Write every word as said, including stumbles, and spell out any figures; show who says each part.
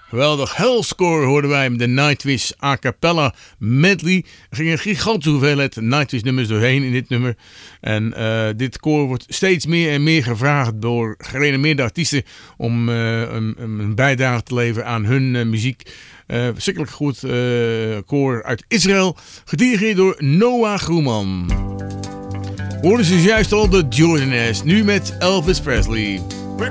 Speaker 1: Geweldig. Hellscore hoorden wij met de Nightwish a cappella medley. Er ging een gigantische hoeveelheid Nightwish nummers doorheen in dit nummer. En uh, dit koor wordt steeds meer en meer gevraagd door gerenommeerde artiesten om uh, een, een bijdrage te leveren aan hun uh, muziek. Uh, verschrikkelijk goed uh, koor uit Israël, gedirigeerd door Noah Groeman. Hoorden ze juist al de Jordanaires, nu met Elvis Presley.